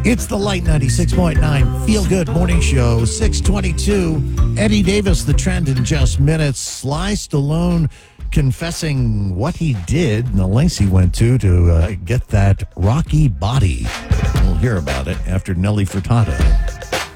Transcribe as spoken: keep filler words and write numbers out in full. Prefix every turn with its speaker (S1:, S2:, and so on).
S1: It's the Light ninety-six point nine Feel Good Morning Show, six twenty-two. Eddie Davis, the trend in just minutes. Sly Stallone confessing what he did and the lengths he went to to uh, get that rocky body. We'll hear about it after Nelly Furtado.